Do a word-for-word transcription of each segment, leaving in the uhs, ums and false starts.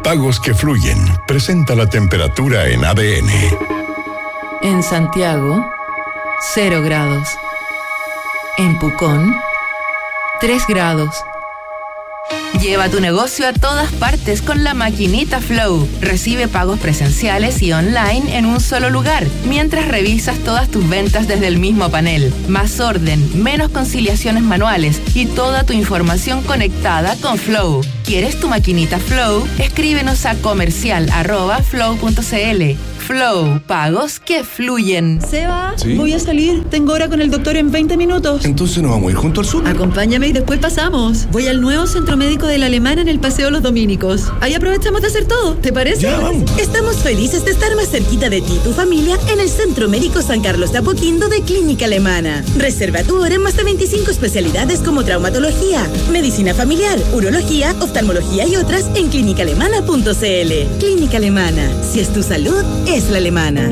Pagos que Fluyen presenta la temperatura en A D N. En Santiago, cero grados. En Pucón, tres grados. Lleva tu negocio a todas partes con la maquinita Flow. Recibe pagos presenciales y online en un solo lugar, mientras revisas todas tus ventas desde el mismo panel. Más orden, menos conciliaciones manuales y toda tu información conectada con Flow. ¿Quieres tu maquinita Flow? Escríbenos a comercial arroba flow punto cl. Flow, pagos que fluyen. Seba, ¿Sí? Voy a salir. Tengo hora con el doctor en veinte minutos. Entonces nos vamos a ir junto al sur. Acompáñame y después pasamos. Voy al nuevo centro médico de la Alemana en el Paseo Los Dominicos. Ahí aprovechamos de hacer todo. ¿Te parece? Ya, vamos. Estamos felices de estar más cerquita de ti y tu familia en el Centro Médico San Carlos de Apoquindo de Clínica Alemana. Reserva tu hora en más de veinticinco especialidades como traumatología, medicina familiar, urología, oftalmología y otras en clínica alemana punto cl. Clínica Alemana. Si es tu salud, es la alemana.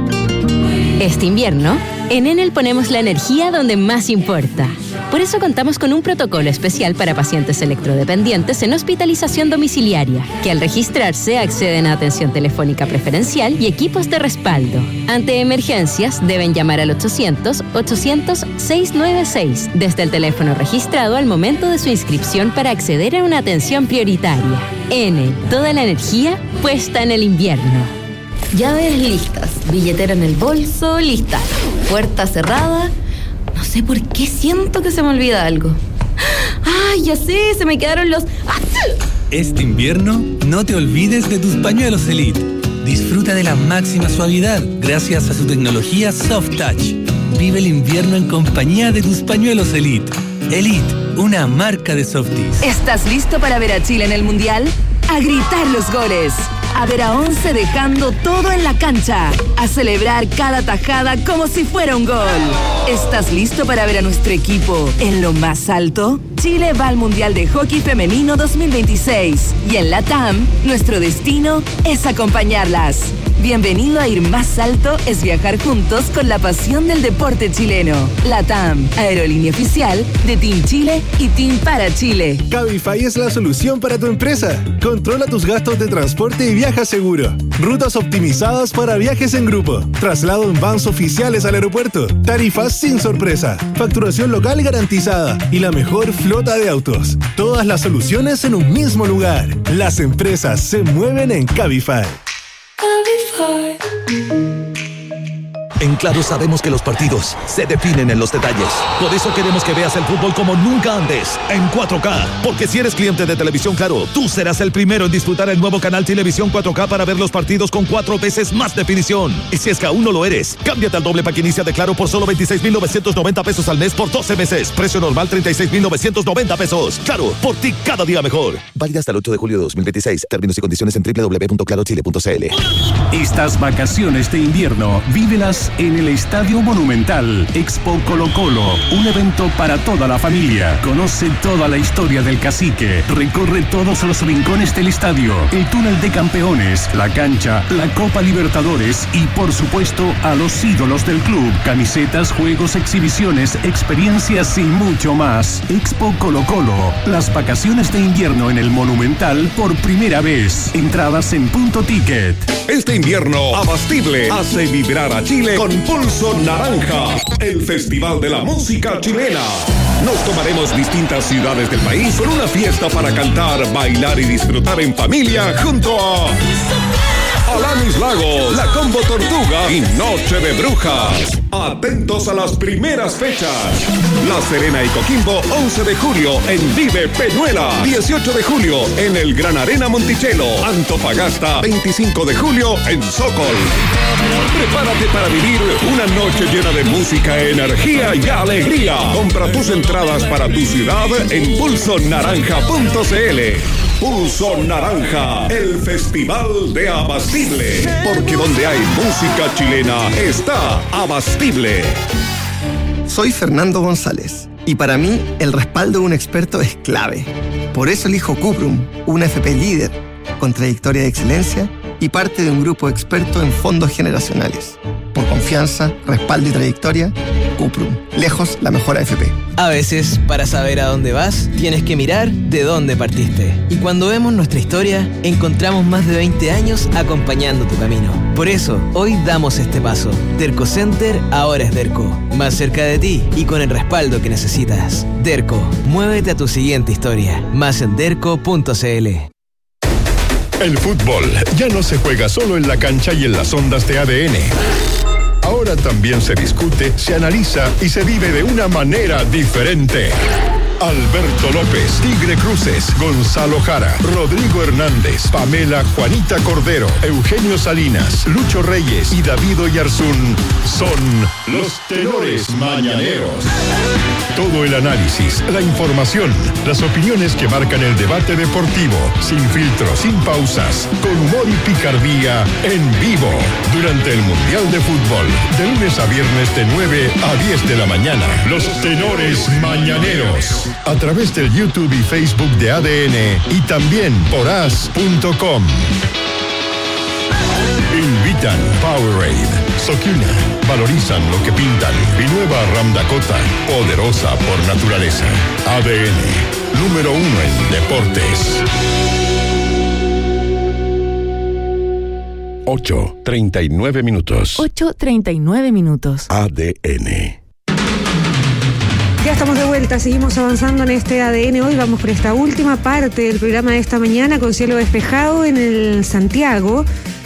Este invierno, en Enel ponemos la energía donde más importa. Por eso contamos con un protocolo especial para pacientes electrodependientes en hospitalización domiciliaria, que al registrarse acceden a atención telefónica preferencial y equipos de respaldo. Ante emergencias, deben llamar al ochocientos, ochocientos, seiscientos noventa y seis desde el teléfono registrado al momento de su inscripción para acceder a una atención prioritaria. Enel, toda la energía puesta en el invierno. Llaves listas, billetera en el bolso, lista. Puerta cerrada. No sé por qué siento que se me olvida algo. ¡Ay, ya sé! Se me quedaron los... Este invierno, no te olvides de tus pañuelos Elite. Disfruta de la máxima suavidad gracias a su tecnología Soft Touch. Vive el invierno en compañía de tus pañuelos Elite. Elite, una marca de Softies. ¿Estás listo para ver a Chile en el Mundial? A gritar los goles. A ver a once dejando todo en la cancha. A celebrar cada tajada como si fuera un gol. ¿Estás listo para ver a nuestro equipo en lo más alto? Chile va al Mundial de Hockey Femenino dos mil veintiséis. Y en la T A M, nuestro destino es acompañarlas. Bienvenido a Ir Más Alto es viajar juntos con la pasión del deporte chileno. La T A M, aerolínea oficial de Team Chile y Team para Chile. Cabify es la solución para tu empresa. Controla tus gastos de transporte y viaja seguro. Rutas optimizadas para viajes en grupo. Traslado en vans oficiales al aeropuerto. Tarifas sin sorpresa. Facturación local garantizada. Y la mejor flota de autos. Todas las soluciones en un mismo lugar. Las empresas se mueven en Cabify. En Claro sabemos que los partidos se definen en los detalles. Por eso queremos que veas el fútbol como nunca antes, en cuatro K. Porque si eres cliente de Televisión Claro, tú serás el primero en disfrutar el nuevo canal Televisión cuatro K para ver los partidos con cuatro veces más definición. Y si es que aún no lo eres, cámbiate al doble pack inicia de Claro por solo veintiséis mil novecientos noventa pesos al mes por doce meses. Precio normal treinta y seis mil novecientos noventa pesos. Claro, por ti cada día mejor. Válida hasta el ocho de julio de dos mil veintiséis. Términos y condiciones en doble u doble u doble u punto claro chile punto c l. Estas vacaciones de invierno, vívelas en el Estadio Monumental. Expo Colo Colo, un evento para toda la familia. Conoce toda la historia del cacique. Recorre todos los rincones del estadio, el túnel de campeones, la cancha, la Copa Libertadores y, por supuesto, a los ídolos del club. Camisetas, juegos, exhibiciones, experiencias y mucho más. Expo Colo Colo, las vacaciones de invierno en el Monumental por primera vez. Entradas en Punto Ticket. Este invierno, Abastible hace vibrar a Chile con Pulso Naranja, el festival de la música chilena. Nos tomaremos distintas ciudades del país con una fiesta para cantar, bailar y disfrutar en familia junto a Alanis Lagos, La Combo Tortuga y Noche de Brujas. Atentos a las primeras fechas. La Serena y Coquimbo, once de julio en Vive Peñuela. dieciocho de julio en el Gran Arena Monticello. Antofagasta, veinticinco de julio en Sokol. Prepárate para vivir una noche llena de música, energía y alegría. Compra tus entradas para tu ciudad en pulso naranja punto c l. Pulso Naranja, el festival de Abastible. Porque donde hay música chilena está Abastible. Soy Fernando González y para mí el respaldo de un experto es clave. Por eso elijo Cuprum, una F P líder, con trayectoria de excelencia y parte de un grupo experto en fondos generacionales. Por confianza, respaldo y trayectoria, Cuprum. Lejos, la mejor A F P. A veces, para saber a dónde vas, tienes que mirar de dónde partiste. Y cuando vemos nuestra historia, encontramos más de veinte años acompañando tu camino. Por eso, hoy damos este paso. Derco Center ahora es Derco. Más cerca de ti y con el respaldo que necesitas. Derco, muévete a tu siguiente historia. Más en derco punto c l. El fútbol ya no se juega solo en la cancha y en las ondas de A D N. Ahora también se discute, se analiza y se vive de una manera diferente. Alberto López, Tigre Cruces, Gonzalo Jara, Rodrigo Hernández, Pamela Juanita Cordero, Eugenio Salinas, Lucho Reyes y David Oyarzún son los tenores mañaneros. Todo el análisis, la información, las opiniones que marcan el debate deportivo, sin filtros, sin pausas, con humor y picardía, en vivo, durante el Mundial de Fútbol, de lunes a viernes de nueve a diez de la mañana. Los tenores mañaneros. A través del YouTube y Facebook de A D N y también por as punto com. Invitan Powerade, Sokina, valorizan lo que pintan y nueva Ram Dakota, poderosa por naturaleza. A D N, número uno en deportes. ocho treinta y nueve minutos. ocho treinta y nueve minutos. A D N. Ya estamos de vuelta, seguimos avanzando en este A D N. Hoy vamos por esta última parte del programa de esta mañana con cielo despejado en el Santiago,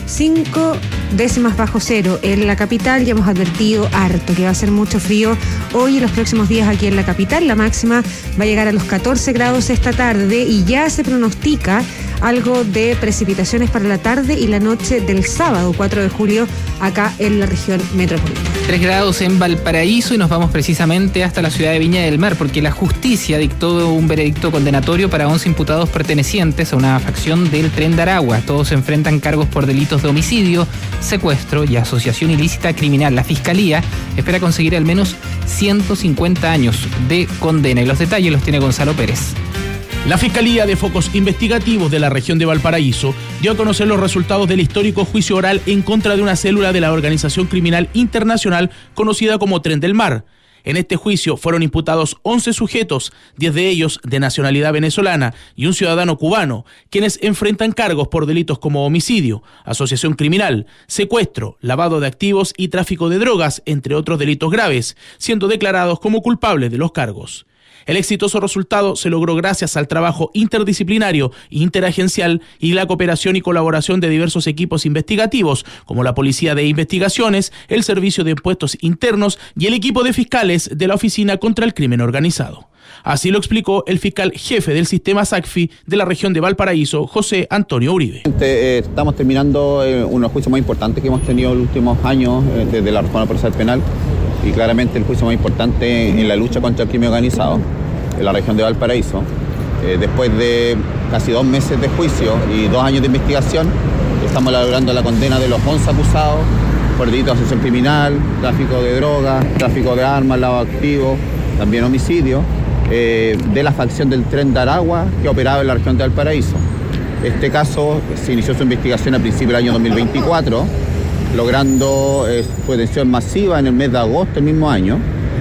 cinco décimas bajo cero. En la capital ya hemos advertido harto que va a ser mucho frío hoy y los próximos días aquí en la capital. La máxima va a llegar a los catorce grados esta tarde y ya se pronostica algo de precipitaciones para la tarde y la noche del sábado cuatro de julio acá en la región metropolitana. tres grados en Valparaíso y nos vamos precisamente hasta la ciudad de Viña del Mar porque la justicia dictó un veredicto condenatorio para once imputados pertenecientes a una facción del Tren de Aragua. Todos enfrentan cargos por delitos de homicidio, secuestro y asociación ilícita criminal. La Fiscalía espera conseguir al menos ciento cincuenta años de condena y los detalles los tiene Gonzalo Pérez. La Fiscalía de Focos Investigativos de la región de Valparaíso dio a conocer los resultados del histórico juicio oral en contra de una célula de la organización criminal internacional conocida como Tren del Mar. En este juicio fueron imputados once sujetos, diez de ellos de nacionalidad venezolana y un ciudadano cubano, quienes enfrentan cargos por delitos como homicidio, asociación criminal, secuestro, lavado de activos y tráfico de drogas, entre otros delitos graves, siendo declarados como culpables de los cargos. El exitoso resultado se logró gracias al trabajo interdisciplinario e interagencial y la cooperación y colaboración de diversos equipos investigativos, como la Policía de Investigaciones, el Servicio de Impuestos Internos y el equipo de fiscales de la Oficina contra el Crimen Organizado. Así lo explicó el fiscal jefe del sistema SACFI de la región de Valparaíso, José Antonio Uribe. Estamos terminando uno de los juicios más importantes que hemos tenido en los últimos años desde la reforma procesal penal y claramente el juicio más importante en la lucha contra el crimen organizado en la región de Valparaíso. Eh, después de casi dos meses de juicio y dos años de investigación, estamos logrando la condena de los once acusados por delitos de asociación criminal, tráfico de drogas, tráfico de armas, lavado de activos, también homicidio, eh, de la facción del Tren de Aragua que operaba en la región de Valparaíso. Este caso se inició su investigación a principios del año dos mil veinticuatro, logrando eh, su detención masiva en el mes de agosto del mismo año,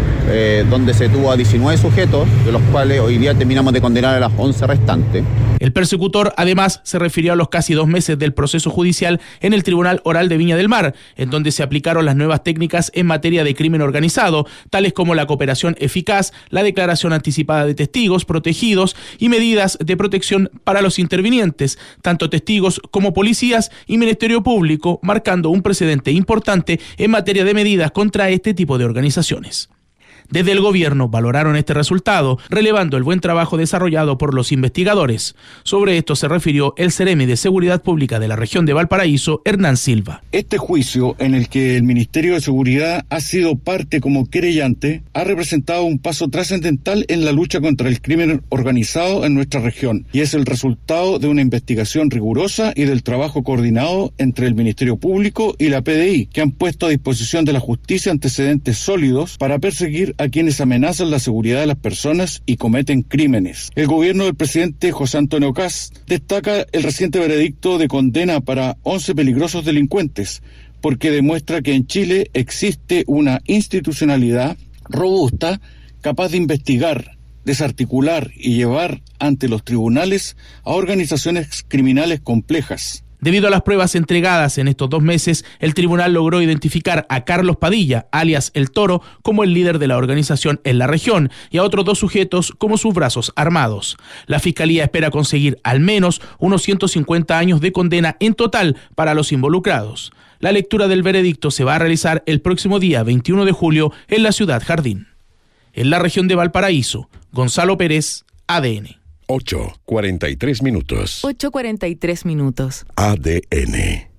eh, donde se tuvo a diecinueve sujetos, de los cuales hoy día terminamos de condenar a las once restantes. El persecutor además se refirió a los casi dos meses del proceso judicial en el Tribunal Oral de Viña del Mar, en donde se aplicaron las nuevas técnicas en materia de crimen organizado, tales como la cooperación eficaz, la declaración anticipada de testigos protegidos y medidas de protección para los intervinientes, tanto testigos como policías y Ministerio Público, marcando un precedente importante en materia de medidas contra este tipo de organizaciones. Desde el gobierno valoraron este resultado, relevando el buen trabajo desarrollado por los investigadores. Sobre esto se refirió el Ceremi de Seguridad Pública de la región de Valparaíso, Hernán Silva. Este juicio, en el que el Ministerio de Seguridad ha sido parte como querellante, ha representado un paso trascendental en la lucha contra el crimen organizado en nuestra región y es el resultado de una investigación rigurosa y del trabajo coordinado entre el Ministerio Público y la P D I, que han puesto a disposición de la justicia antecedentes sólidos para perseguir a quienes amenazan la seguridad de las personas y cometen crímenes. El gobierno del presidente José Antonio Kast destaca el reciente veredicto de condena para once peligrosos delincuentes, porque demuestra que en Chile existe una institucionalidad robusta, capaz de investigar, desarticular y llevar ante los tribunales a organizaciones criminales complejas. Debido a las pruebas entregadas en estos dos meses, el tribunal logró identificar a Carlos Padilla, alias El Toro, como el líder de la organización en la región y a otros dos sujetos como sus brazos armados. La Fiscalía espera conseguir al menos unos ciento cincuenta años de condena en total para los involucrados. La lectura del veredicto se va a realizar el próximo día veintiuno de julio en la ciudad Jardín. En la región de Valparaíso, Gonzalo Pérez, A D N. ocho cuarenta y tres minutos. ocho cuarenta y tres minutos. A D N.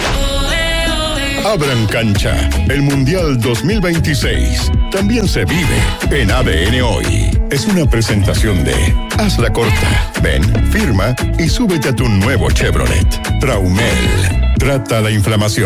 Abran cancha. El Mundial dos mil veintiséis también se vive en A D N Hoy. Es una presentación de Hazla Corta. Ven, firma y súbete a tu nuevo Chevrolet. Traumel. Trata la inflamación.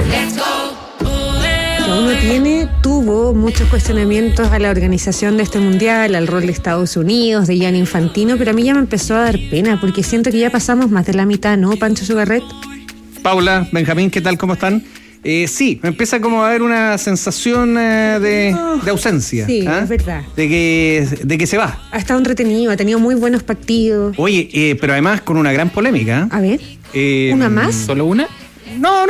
Uno tiene, tuvo muchos cuestionamientos a la organización de este mundial, al rol de Estados Unidos, de Gianni Infantino, pero a mí ya me empezó a dar pena, porque siento que ya pasamos más de la mitad, ¿no, Pancho Sugarret? Paula, Benjamín, ¿qué tal? ¿Cómo están? Eh, sí, me empieza como a haber una sensación eh, de, de ausencia. Sí, ¿eh? es verdad. De que, de que se va. Ha estado entretenido, ha tenido muy buenos partidos. Oye, eh, pero además con una gran polémica. A ver, eh, ¿una más? ¿Solo una? No,